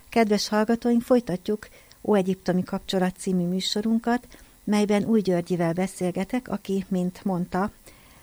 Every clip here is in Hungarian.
Kedves hallgatóink, folytatjuk Óegyiptomi kapcsolat című műsorunkat, melyben Új Györgyivel beszélgetek, aki, mint mondta,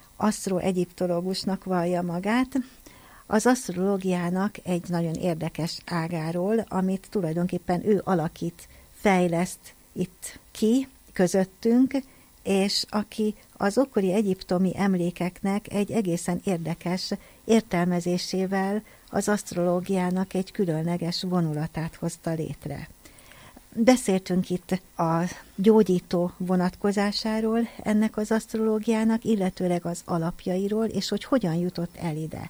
asztroegyiptológusnak vallja magát, az asztrológiának egy nagyon érdekes ágáról, amit tulajdonképpen ő alakít, fejleszt itt ki, közöttünk, és aki az ókori egyiptomi emlékeknek egy egészen érdekes értelmezésével az asztrológiának egy különleges vonulatát hozta létre. Beszéltünk itt a gyógyító vonatkozásáról ennek az asztrológiának, illetőleg az alapjairól, és hogy hogyan jutott el ide.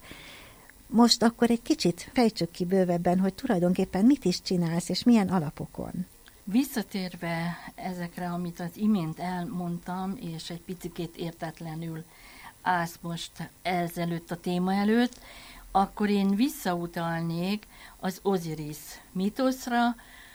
Most akkor egy kicsit fejtsük ki bővebben, hogy tulajdonképpen mit is csinálsz, és milyen alapokon. Visszatérve ezekre, amit az imént elmondtam, és egy picikét értetlenül állsz most ezelőtt a téma előtt, akkor én visszautalnék az Osiris mítoszra,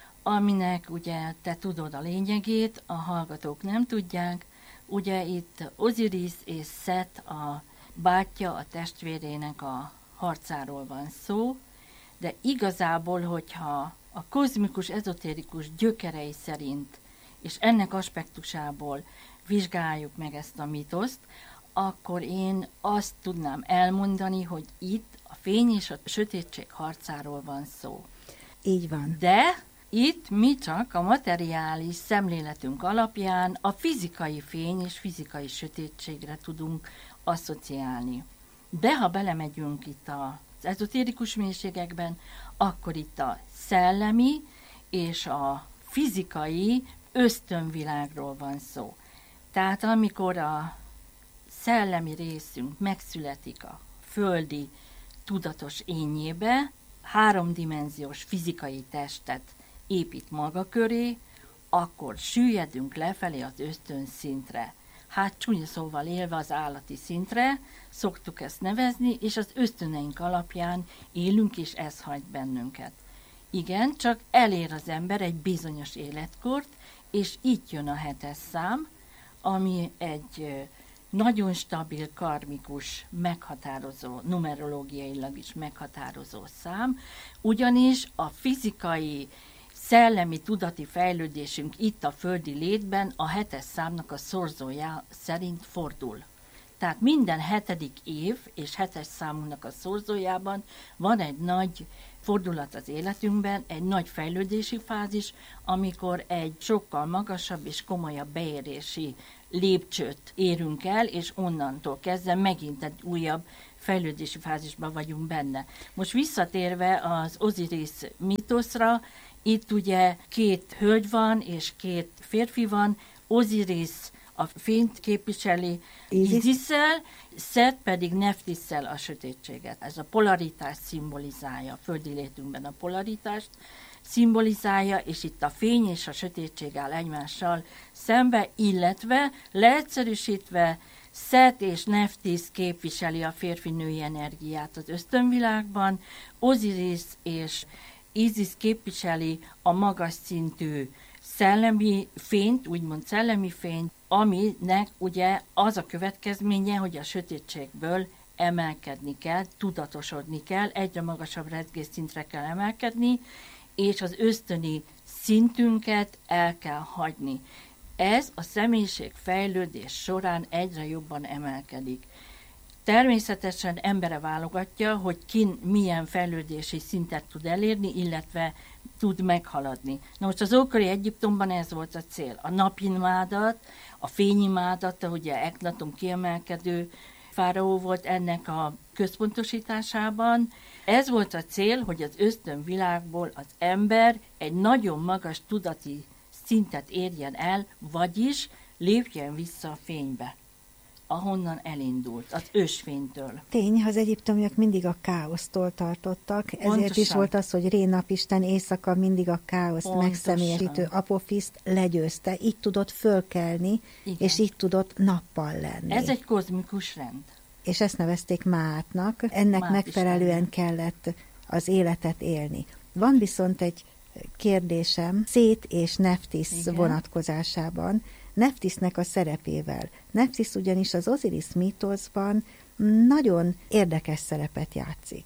aminek ugye te tudod a lényegét, a hallgatók nem tudják. Ugye itt Osiris és Szet, a bátyja, a testvérének a harcáról van szó, de igazából, hogyha a kozmikus, ezotérikus gyökerei szerint, és ennek aspektusából vizsgáljuk meg ezt a mitoszt, akkor én azt tudnám elmondani, hogy itt a fény és a sötétség harcáról van szó. Így van. De itt mi csak a materiális szemléletünk alapján a fizikai fény és fizikai sötétségre tudunk asszociálni. De ha belemegyünk itt az ezotérikus mélységekben, akkor itt a szellemi és a fizikai ösztönvilágról van szó. Tehát amikor a szellemi részünk megszületik a földi tudatos énjébe, háromdimenziós fizikai testet épít maga köré, akkor süllyedünk lefelé az ösztönszintre. Hát csúnya szóval élve az állati szintre, szoktuk ezt nevezni, és az ösztöneink alapján élünk, és ez hagy bennünket. Igen, csak elér az ember egy bizonyos életkort, és itt jön a 7-es szám, ami egy nagyon stabil, karmikus, meghatározó, numerológiailag is meghatározó szám, ugyanis a fizikai, szellemi, tudati fejlődésünk itt a földi létben a 7-es számnak a szorzója szerint fordul. Tehát minden 7. év és 7-es számunknak a szorzójában van egy nagy fordulat az életünkben, egy nagy fejlődési fázis, amikor egy sokkal magasabb és komolyabb beérési lépcsőt érünk el, és onnantól kezdve megint egy újabb fejlődési fázisban vagyunk benne. Most visszatérve az Osiris mítoszra, itt ugye 2 hölgy van, és 2 férfi van, Osiris a fényt képviseli Izisszel, Szet pedig Neftisszel a sötétséget. Ez a polaritást szimbolizálja, a földi létünkben a polaritást szimbolizálja, és itt a fény és a sötétség áll egymással szembe, illetve leegyszerűsítve Szet és Neftis képviseli a férfi-női energiát az ösztönvilágban, Osiris és Isis képviseli a magas szintű szellemi fényt, úgymond szellemi fényt, aminek ugye az a következménye, hogy a sötétségből emelkedni kell, tudatosodni kell, egyre magasabb rezgésszintre kell emelkedni, és az ösztöni szintünket el kell hagyni. Ez a személyiség fejlődés során egyre jobban emelkedik. Természetesen embere válogatja, hogy ki milyen fejlődési szintet tud elérni, illetve tud meghaladni. Na most az ókori Egyiptomban ez volt a cél. A napimádat, a fényimádat, ugye Eknaton kiemelkedő fáraó volt ennek a központosításában. Ez volt a cél, hogy az ösztönvilágból az ember egy nagyon magas tudati szintet érjen el, vagyis lépjen vissza a fénybe, ahonnan elindult, az ősfénytől. Tény, az egyiptomiak mindig a káosztól tartottak, ezért Pontosan. is volt az, hogy Ré napisten éjszaka mindig a káoszt Pontosan. megszemélyesítő Apofiszt legyőzte, így tudott fölkelni, Igen. és így tudott nappal lenni. Ez egy kozmikus rend. És ezt nevezték Máátnak, ennek Máát megfelelően kellett az életet élni. Van viszont egy kérdésem Szét és Neftis vonatkozásában, Neftisnek a szerepével. Neftis ugyanis az Osiris mítoszban nagyon érdekes szerepet játszik.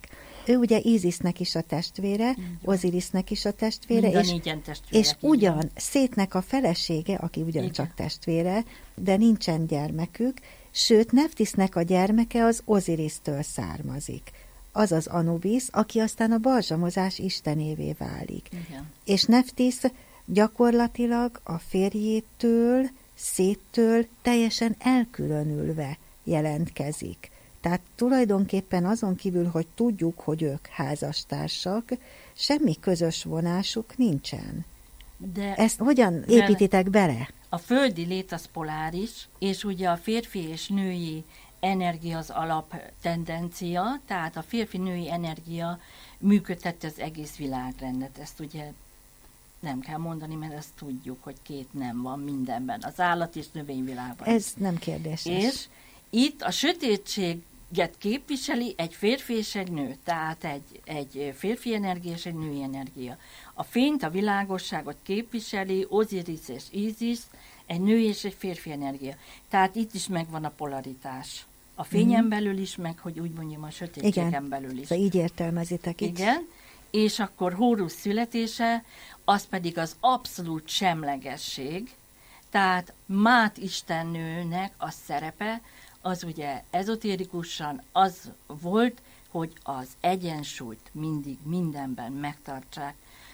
Ő ugye Ízisznek is a testvére, Ozirisnek is a testvére, és igen. ugyan Szétnek a felesége, aki ugyancsak Igen. testvére, de nincsen gyermekük, sőt Neftisznek a gyermeke az Ozirisztől származik. Azaz Anubis, aki aztán a balzsamozás istenévé válik. Igen. És Neftisz gyakorlatilag a férjétől, Széttől teljesen elkülönülve jelentkezik. Tehát tulajdonképpen azon kívül, hogy tudjuk, hogy ők házastársak, semmi közös vonásuk nincsen. De Ezt hogyan építitek bele? a földi lét az poláris, és ugye a férfi és női energia az alaptendencia, tehát a férfi-női energia működtette az egész világrendet. Ezt ugye nem kell mondani, mert ezt tudjuk, hogy két nem van mindenben, az állat és növényvilágban. Ez nem kérdéses. És itt a sötétséget képviseli egy férfi és egy nő, tehát egy férfi energia és egy női energia. A fényt, a világosságot képviseli Ozirisz és Ízisz, egy női és egy férfi energia. Tehát itt is megvan a polaritás. A fényen belül is, meg hogy úgy mondjam, a sötétségen belül is. Szóval így értelmezitek itt. Igen, és akkor Hórusz születése, az pedig az abszolút semlegesség, tehát Mát istennőnek a szerepe, az ugye ezotérikusan az volt, hogy az egyensúlyt mindig mindenben megtartsák.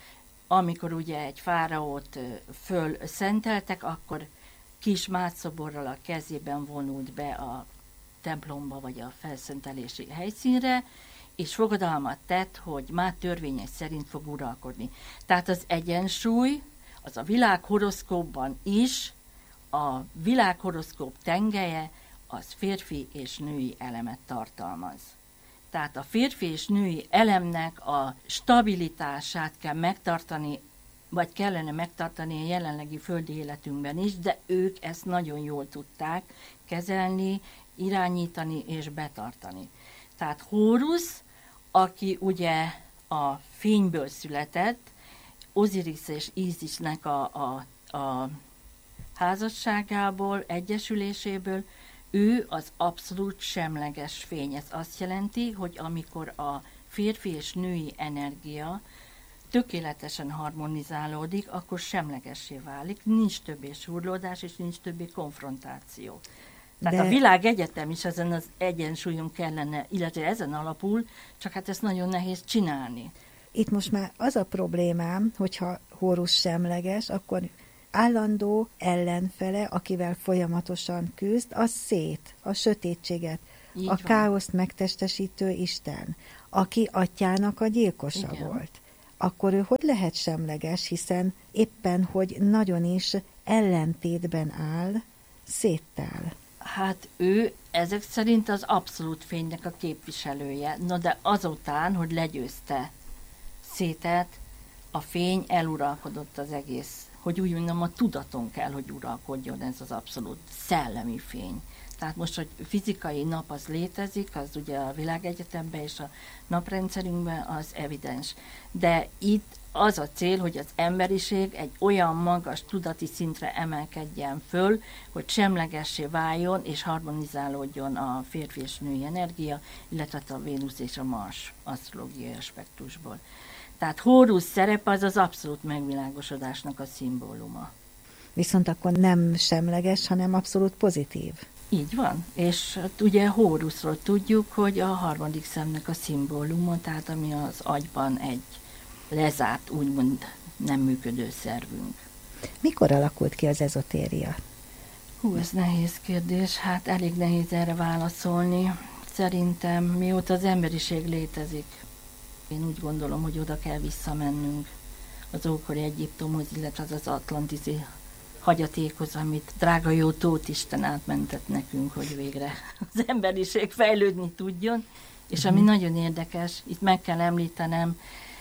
Amikor ugye egy fáraót fölszenteltek, akkor kis Mát-szoborral a kezében vonult be a templomba, vagy a felszentelési helyszínre, és fogadalmat tett, hogy Mát törvények szerint fog uralkodni. Tehát az egyensúly, az a világhoroszkópban is, a világhoroszkóp tengelye, az férfi és női elemet tartalmaz. Tehát a férfi és női elemnek a stabilitását kell megtartani, vagy kellene megtartani a jelenlegi földi életünkben is, de ők ezt nagyon jól tudták kezelni, irányítani és betartani. Tehát Hórusz, aki ugye a fényből született, Ozirisz és Ízisnek a házasságából, egyesüléséből, ő az abszolút semleges fény. Ez azt jelenti, hogy amikor a férfi és női energia tökéletesen harmonizálódik, akkor semlegessé válik, nincs többé súrlódás, és nincs többé konfrontáció. Tehát a világegyetem is ezen az egyensúlyon kellene, illetve ezen alapul, csak hát ezt nagyon nehéz csinálni. Itt most már az a problémám, hogyha Hórusz semleges, akkor állandó ellenfele, akivel folyamatosan küzd, az Szét, a sötétséget, így a káoszt megtestesítő Isten, aki atyának a gyilkosa igen. volt. Akkor ő hogy lehet semleges, hiszen éppen, hogy nagyon is ellentétben áll Széttel. Hát ő ezek szerint az abszolút fénynek a képviselője. No de azután, hogy legyőzte Szétet, a fény eluralkodott az egész, hogy úgy mondom, a tudaton kell, hogy uralkodjon ez az abszolút szellemi fény. Tehát most, hogy fizikai nap az létezik, az ugye a világegyetemben és a naprendszerünkben az evidens. De itt az a cél, hogy az emberiség egy olyan magas tudati szintre emelkedjen föl, hogy semlegessé váljon és harmonizálódjon a férfi és női energia, illetve a Vénusz és a Mars asztrológiai aspektusból. Tehát Hórusz szerepe az az abszolút megvilágosodásnak a szimbóluma. Viszont akkor nem semleges, hanem abszolút pozitív. Így van, és ugye Hóruszról tudjuk, hogy a harmadik szemnek a szimbóluma, tehát ami az agyban egy lezárt, úgymond nem működő szervünk. Mikor alakult ki az ezotéria? Ez nehéz kérdés, hát elég nehéz erre válaszolni. Szerintem mióta az emberiség létezik, én úgy gondolom, hogy oda kell visszamennünk az ókori Egyiptomhoz, illetve az atlantiszi hagyatékhoz, amit drága jó Tóth Isten átmentett nekünk, hogy végre az emberiség fejlődni tudjon. És ami nagyon érdekes, itt meg kell említenem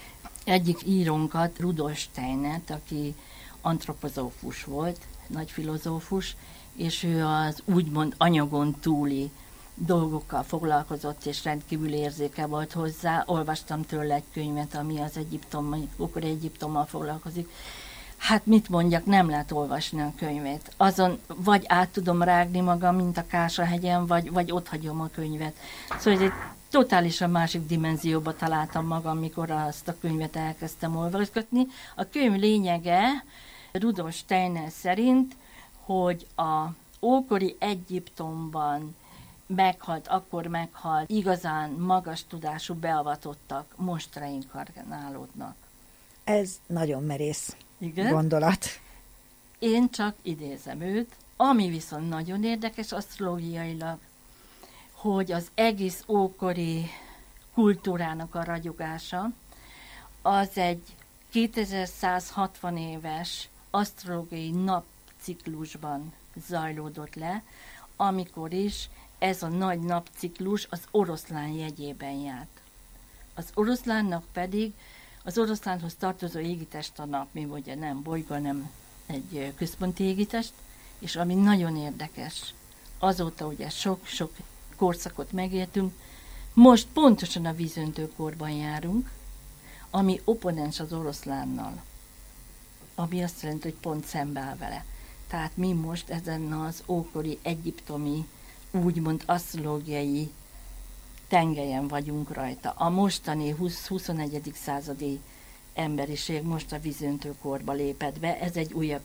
egyik írónkat, Rudolf Steinert, aki antropozófus volt, nagy filozófus, és ő az úgymond anyagon túli dolgokkal foglalkozott, és rendkívül érzéke volt hozzá. Olvastam tőle egy könyvet, ami az ókori Egyiptommal foglalkozik. Hát mit mondjak, nem lehet olvasni a könyvét. Azon vagy át tudom rágni magam, mint a Kásahegyen, vagy ott hagyom a könyvet. Szóval ez egy totálisan másik dimenzióba találtam magam, mikor azt a könyvet elkezdtem olvasgatni. A könyv lényege Rudolf Steiner szerint, hogy a ókori Egyiptomban akkor meghalt, igazán magas tudású beavatottak most reinkarnálódnak. Ez nagyon merész Igen? gondolat. Én csak idézem őt, ami viszont nagyon érdekes asztrológiailag, hogy az egész ókori kultúrának a ragyogása, az egy 2160 éves asztrológiai napciklusban zajlódott le, amikor is ez a nagy napciklus az oroszlán jegyében járt. Az oroszlánnak pedig, az oroszlánhoz tartozó égitest a nap, mi ugye nem bolygó, nem egy központi égitest, és ami nagyon érdekes, azóta ugye sok-sok korszakot megértünk, most pontosan a vízöntőkorban járunk, ami opponens az oroszlánnal, ami azt jelenti, hogy pont szembe áll vele. Tehát mi most ezen az ókori egyiptomi, úgymond asztrológiai tengelyen vagyunk rajta. A mostani 21. századi emberiség most a vízöntőkorba lépett be, ez egy újabb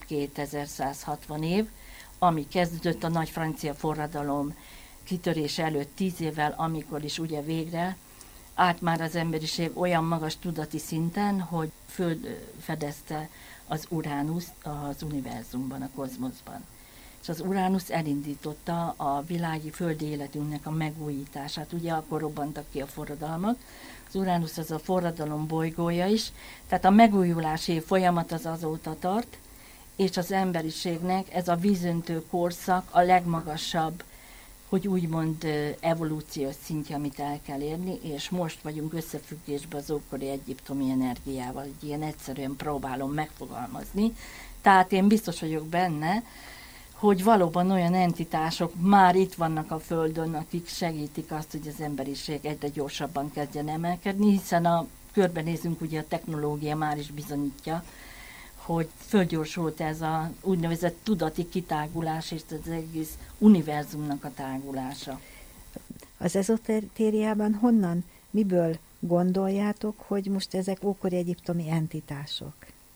2160 év, ami kezdődött a nagy francia forradalom kitörése előtt 10 évvel, amikor is ugye végre állt már az emberiség olyan magas tudati szinten, hogy fölfedezte az Uránuszt az univerzumban, a kozmoszban. És az Uránusz elindította a világi földi életünknek a megújítását. Ugye akkor robbantak ki a forradalmak. Az Uránusz az a forradalom bolygója is, tehát a megújulási folyamat az azóta tart, és az emberiségnek ez a vízöntő korszak a legmagasabb, hogy úgymond evolúciós szintje, amit el kell érni, és most vagyunk összefüggésben az ókori egyiptomi energiával, így ilyen egyszerűen próbálom megfogalmazni. Tehát én biztos vagyok benne, hogy valóban olyan entitások már itt vannak a Földön, akik segítik azt, hogy az emberiség egyre gyorsabban kezdjen emelkedni, hiszen a körbenézünk, ugye a technológia már is bizonyítja, hogy fölgyorsult ez a úgynevezett tudati kitágulás, és az egész univerzumnak a tágulása. Az ezotériában honnan, miből gondoljátok, hogy most ezek ókori egyiptomi entitások?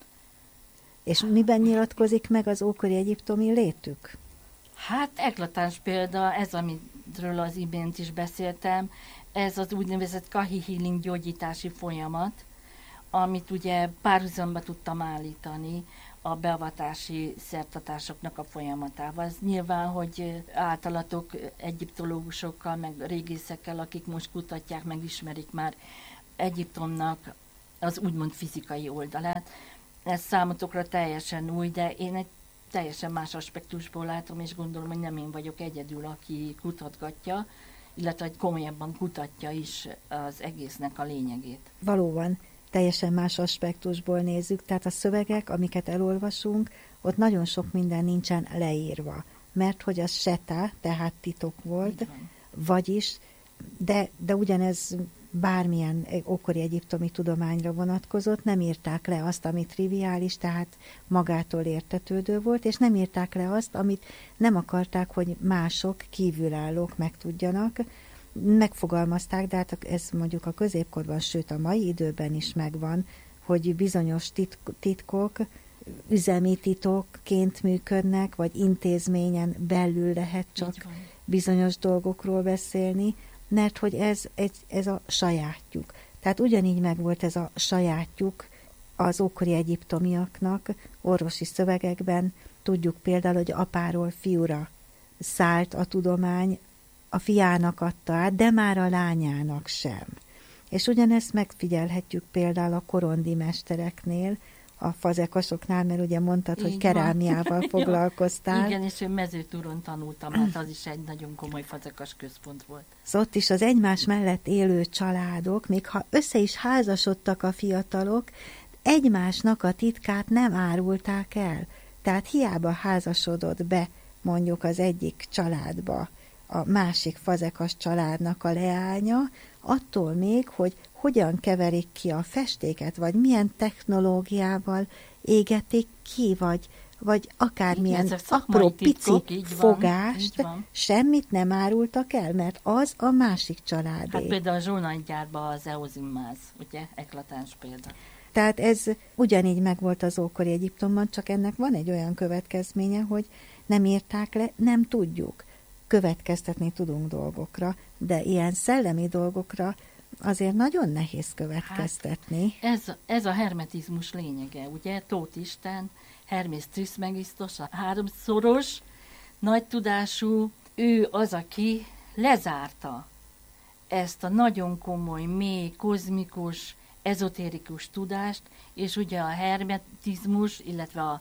És miben nyilatkozik meg az ókori egyiptomi létük? Hát eklatáns példa, ez, amiről az imént is beszéltem, ez az úgynevezett Kahi Healing gyógyítási folyamat, amit ugye párhuzamba tudtam állítani a beavatási szertartásoknak a folyamatával. Ez nyilván, hogy általatok egyiptológusokkal, meg régészekkel, akik most kutatják, megismerik már Egyiptomnak az úgymond fizikai oldalát. Ez számotokra teljesen új, de én egy teljesen más aspektusból látom, és gondolom, hogy nem én vagyok egyedül, aki kutatgatja, illetve hogy komolyabban kutatja is az egésznek a lényegét. Valóban, teljesen más aspektusból nézzük, tehát a szövegek, amiket elolvasunk, ott nagyon sok minden nincsen leírva, mert hogy az seta, tehát titok volt, vagyis, de ugyanez bármilyen ókori egyiptomi tudományra vonatkozott, nem írták le azt, ami triviális, tehát magától értetődő volt, és nem írták le azt, amit nem akarták, hogy mások, kívülállók megtudjanak. Megfogalmazták, de hát ez mondjuk a középkorban, sőt a mai időben is megvan, hogy bizonyos titkok üzemi titokként működnek, vagy intézményen belül lehet csak bizonyos dolgokról beszélni, mert hogy ez a sajátjuk. Tehát ugyanígy megvolt ez a sajátjuk az ókori egyiptomiaknak, orvosi szövegekben tudjuk például, hogy apáról fiúra szállt a tudomány, a fiának adta át, de már a lányának sem. És ugyanezt megfigyelhetjük például a korondi mestereknél, a fazekasoknál, mert ugye mondtad, így hogy kerámiával foglalkoztál. Igen, és én Mezőtúron tanultam, hát az is egy nagyon komoly fazekas központ volt. Szóval ott is az egymás mellett élő családok, még ha össze is házasodtak a fiatalok, egymásnak a titkát nem árulták el. Tehát hiába házasodott be mondjuk az egyik családba a másik fazekas családnak a leánya, attól még, hogy hogyan keverik ki a festéket, vagy milyen technológiával égetik ki, vagy vagy akármilyen ezek szakmai apró pici titkok, így van, fogást, így van. semmit nem árultak el, mert az a másik családé. Hát például a zsolnagygyárban az eozimmáz, ugye, eklatáns példa. Tehát ez ugyanígy megvolt az ókori Egyiptomban, csak ennek van egy olyan következménye, hogy nem írták le, nem tudjuk. Következtetni tudunk dolgokra, de ilyen szellemi dolgokra azért nagyon nehéz következtetni. Hát ez a hermetizmus lényege, ugye? Tóth Isten, Hermész Trismegistos, a háromszoros, nagy tudású, ő az, aki lezárta ezt a nagyon komoly, mély, kozmikus, ezotérikus tudást, és ugye a hermetizmus, illetve a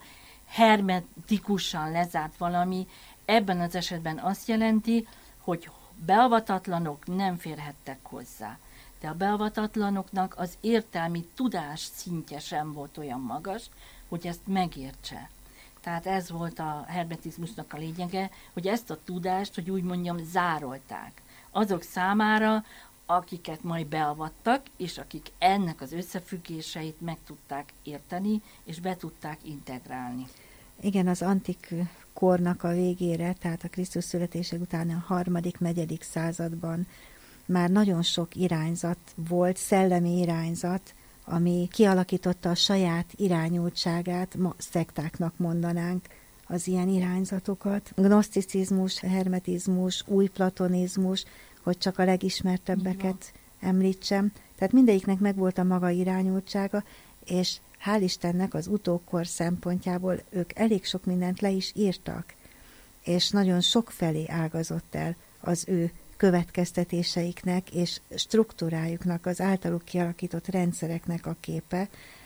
hermetikusan lezárt valami, ebben az esetben azt jelenti, hogy beavatatlanok nem férhettek hozzá. De a beavatatlanoknak az értelmi tudás szintje sem volt olyan magas, hogy ezt megértse. Tehát ez volt a hermetizmusnak a lényege, hogy ezt a tudást, hogy úgy mondjam, zárolták. Azok számára, akiket majd beavattak, és akik ennek az összefüggéseit meg tudták érteni, és be tudták integrálni. Igen, az antik kornak a végére, tehát a Krisztus születése után a 3.-4. században már nagyon sok irányzat volt, szellemi irányzat, ami kialakította a saját irányultságát, ma szektáknak mondanánk az ilyen irányzatokat. Gnoszticizmus, hermetizmus, új platonizmus, hogy csak a legismertebbeket említsem. Tehát mindegyiknek megvolt a maga irányultsága, és hál' Istennek az utókor szempontjából ők elég sok mindent le is írtak, és nagyon sok felé ágazott el az ő következtetéseiknek és struktúrájuknak, az általuk kialakított rendszereknek a képe,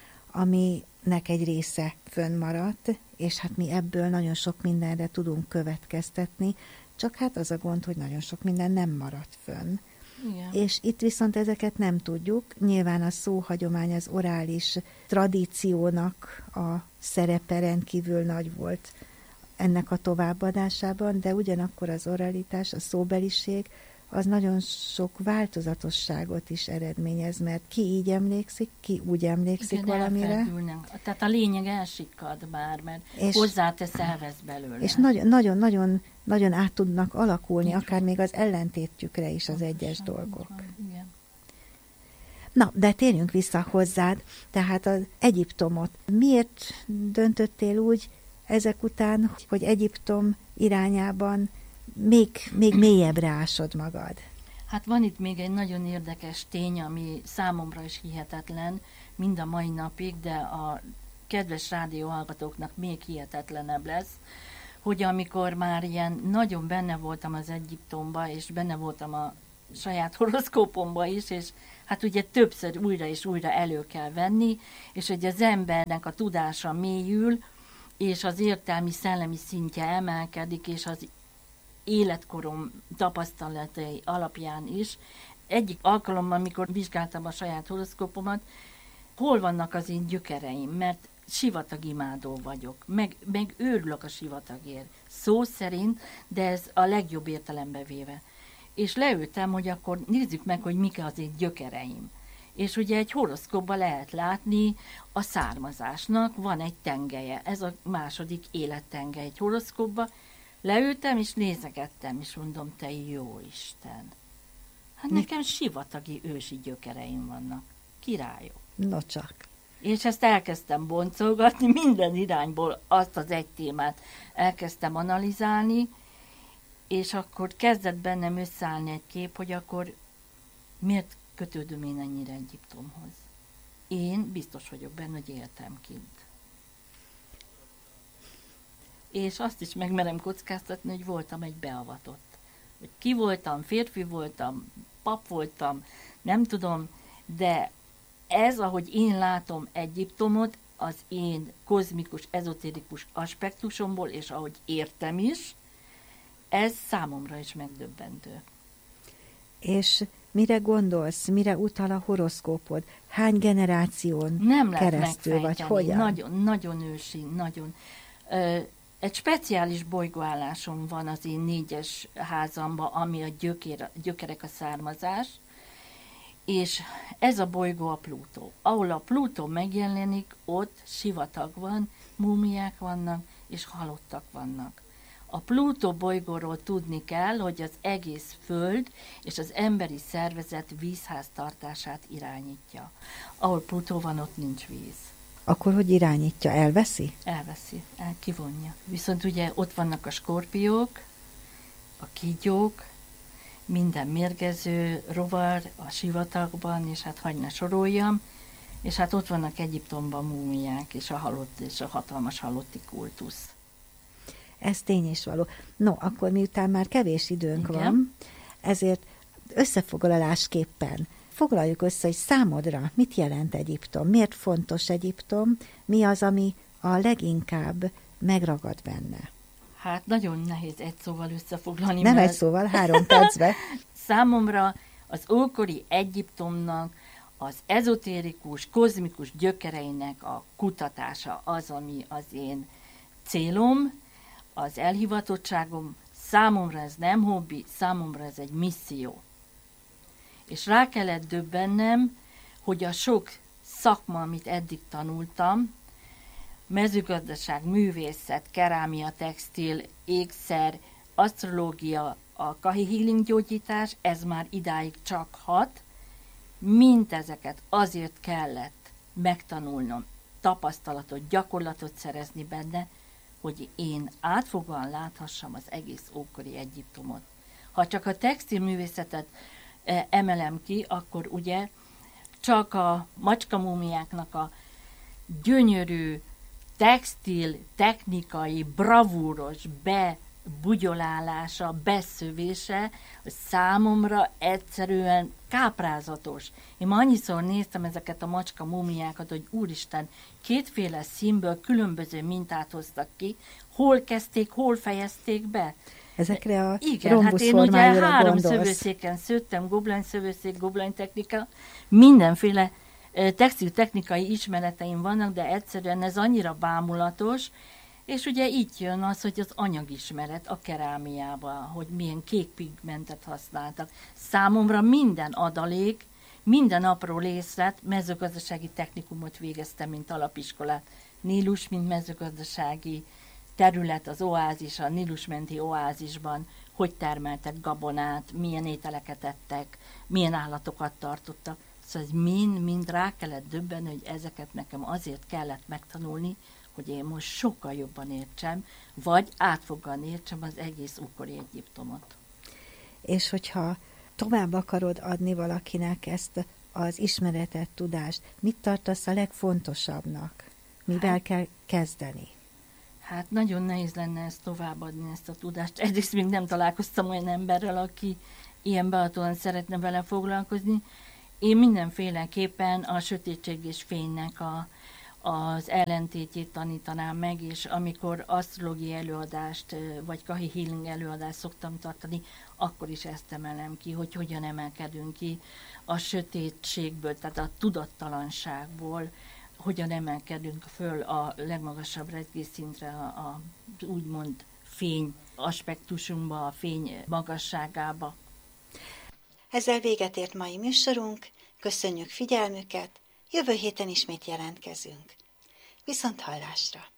aminek egy része fönnmaradt, és hát mi ebből nagyon sok mindenre tudunk következtetni, csak hát az a gond, hogy nagyon sok minden nem maradt fönn. Igen. És itt viszont ezeket nem tudjuk. Nyilván a szóhagyomány, az orális tradíciónak a szerepe rendkívül nagy volt ennek a továbbadásában, de ugyanakkor az oralitás, a szóbeliség, az nagyon sok változatosságot is eredményez, mert ki így emlékszik, ki úgy emlékszik igen, valamire. elfeledülnek. Tehát a lényeg elsikkad már, mert hozzátesz, elvesz belőle. És nagyon át tudnak alakulni, akár még az ellentétjükre is az egyes dolgok. Igen. Na, de térjünk vissza hozzád, tehát az Egyiptomot. Miért döntöttél úgy ezek után, hogy Egyiptom irányában még mélyebbre ásod magad? Hát van itt még egy nagyon érdekes tény, ami számomra is hihetetlen, mind a mai napig, de a kedves rádióhallgatóknak még hihetetlenebb lesz, hogy amikor már ilyen nagyon benne voltam az Egyiptomba, és benne voltam a saját horoszkópomba is, és hát ugye többször újra és újra elő kell venni, és hogy az embernek a tudása mélyül, és az értelmi szellemi szintje emelkedik, és az életkorom tapasztalatai alapján is. Egyik alkalommal, amikor vizsgáltam a saját horoszkópomat, hol vannak az én gyökereim, mert sivatagimádó vagyok, meg őrülök a sivatagért. Szó szerint, de ez a legjobb értelembe véve. És leültem, hogy akkor nézzük meg, hogy mik az én gyökereim. És ugye egy horoszkópban lehet látni a származásnak, van egy tengelye, ez a második élettengely egy horoszkópban. Leültem, és nézegettem, és mondom, te jó Isten. Hát nekem sivatagi ősi gyökereim vannak. Királyok. No csak. És ezt elkezdtem boncolgatni, minden irányból azt az egy témát elkezdtem analizálni, és akkor kezdett bennem összeállni egy kép, hogy akkor miért kötődöm én ennyire Egyiptomhoz. Én biztos vagyok benne, hogy éltem kint. És azt is megmerem kockáztatni, hogy voltam egy beavatott. Hogy ki voltam, férfi voltam, pap voltam, nem tudom, de ez, ahogy én látom Egyiptomot, az én kozmikus, ezotérikus aspektusomból, és ahogy értem is, ez számomra is megdöbbentő. És mire gondolsz, mire utal a horoszkópod? Hány generáción nem keresztül, vagy hogyan? Nagyon ősi, nagyon. Egy speciális bolygóállásom van az én 4-es házamban, ami a gyökerek a származás, és ez a bolygó a Plutó. Ahol a Plutó megjelenik, ott sivatag van, múmiák vannak, és halottak vannak. A Plutó bolygóról tudni kell, hogy az egész Föld és az emberi szervezet vízháztartását irányítja. Ahol Plutó van, ott nincs víz. Akkor hogy irányítja? Elveszi? Elveszi, kivonja. Viszont ugye ott vannak a skorpiók, a kígyók, minden mérgező rovar a sivatagban, és hát hagyna soroljam, és hát ott vannak Egyiptomban múmiák, és a halott, és a hatalmas halotti kultusz. Ez tény is való. No, akkor miután már kevés időnk Igen. van, ezért összefoglalásképpen foglaljuk össze, hogy számodra mit jelent Egyiptom, miért fontos Egyiptom, mi az, ami a leginkább megragad benne. Hát nagyon nehéz egy szóval összefoglalni. Nem mert egy szóval, 3 percben. Számomra az ókori Egyiptomnak az ezotérikus, kozmikus gyökereinek a kutatása az, ami az én célom, az elhivatottságom. Számomra ez nem hobbi, számomra ez egy misszió. És rá kellett döbbennem, hogy a sok szakma, amit eddig tanultam, mezőgazdaság, művészet, kerámia, textil, ékszer, asztrológia, a Kahi Healing gyógyítás, ez már idáig csak hat, mint ezeket azért kellett megtanulnom, tapasztalatot, gyakorlatot szerezni benne, hogy én átfogóan láthassam az egész ókori Egyiptomot. Ha csak a textilművészetet emelem ki, akkor ugye csak a macskamúmiáknak a gyönyörű textil, technikai, bravúros bebugyolálása, beszövése számomra egyszerűen káprázatos. Én ma annyiszor néztem ezeket a macska múmiákat, hogy úristen, kétféle színből különböző mintát hoztak ki, hol kezdték, hol fejezték be. Ezekre a Igen, hát én ugye formájúra 3 gondolsz. szövőszéken szőttem, Goblen szövőszék, Goblen technika, mindenféle textiltechnikai ismereteim vannak, de egyszerűen ez annyira bámulatos, és ugye így jön az, hogy az anyagismeret a kerámiában, hogy milyen kék pigmentet használtak. Számomra minden adalék, minden apró részlet, mezőgazdasági technikumot végeztem, mint alapiskolát. Nílus, mint mezőgazdasági terület, az oázis, a Nílusmenti oázisban, hogy termeltek gabonát, milyen ételeket ettek, milyen állatokat tartottak. Szóval ez mind rá kellett döbbenni, hogy ezeket nekem azért kellett megtanulni, hogy én most sokkal jobban értsem, vagy átfogóan értsem az egész ókori Egyiptomot. És hogyha tovább akarod adni valakinek ezt az ismeretet, tudást, mit tartasz a legfontosabbnak? Mivel kell kezdeni? Hát nagyon nehéz lenne ezt továbbadni, ezt a tudást. Egyrészt még nem találkoztam olyan emberrel, aki ilyen behatóan szeretne vele foglalkozni. Én mindenféleképpen a sötétség és fénynek az ellentétjét tanítanám meg, és amikor asztrológiai előadást, vagy Kahi Healing előadást szoktam tartani, akkor is ezt emelem ki, hogy hogyan emelkedünk ki a sötétségből, tehát a tudattalanságból, hogyan emelkedünk föl a legmagasabb rezgésszintre, a úgymond fény aspektusunkba, a fény magasságába. Ezzel véget ért mai műsorunk, köszönjük figyelmüket, jövő héten ismét jelentkezünk. Viszont hallásra!